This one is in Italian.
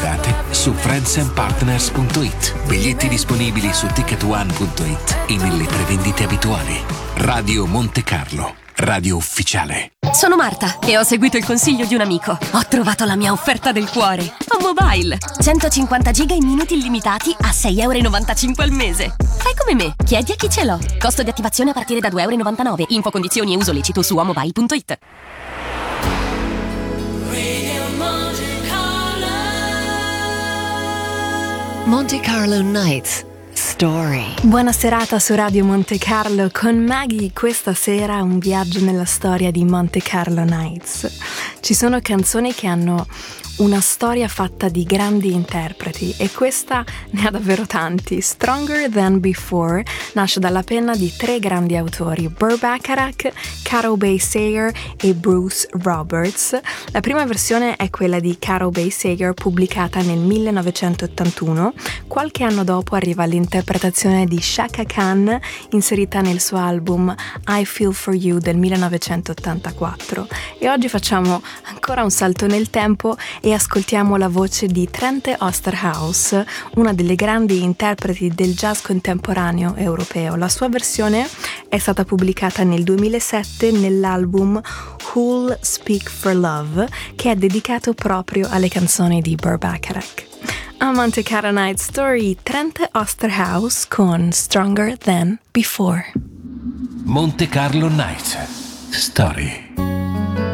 prenotate su friendsandpartners.it. Biglietti disponibili su ticketone.it e nelle prevendite abituali. Radio Monte Carlo, radio ufficiale. Sono Marta e ho seguito il consiglio di un amico. Ho trovato la mia offerta del cuore. A Mobile. 150 giga in minuti illimitati a €6,95 al mese. Fai come me, chiedi a chi ce l'ho. Costo di attivazione a partire da €2,99. Info, condizioni e uso lecito su amobile.it. Monte Carlo Nights Story. Buona serata su Radio Monte Carlo con Maggie. Questa sera un viaggio nella storia di Monte Carlo Nights. Ci sono canzoni che hanno una storia fatta di grandi interpreti e questa ne ha davvero tanti. Stronger Than Before nasce dalla penna di 3 grandi autori, Burt Bacharach, Carol Baye Sager e Bruce Roberts. La prima versione è quella di Carol Baye Sager, pubblicata nel 1981. Qualche anno dopo arriva l'interpretazione di Chaka Khan, inserita nel suo album I Feel For You del 1984. E oggi facciamo ancora un salto nel tempo e ascoltiamo la voce di Trente Osterhaus, una delle grandi interpreti del jazz contemporaneo europeo. La sua versione è stata pubblicata nel 2007 nell'album Who'll Speak for Love, che è dedicato proprio alle canzoni di Burt Bacharach. A Monte Carlo Night Story, Trente Osterhaus con Stronger Than Before. Monte Carlo Night Story.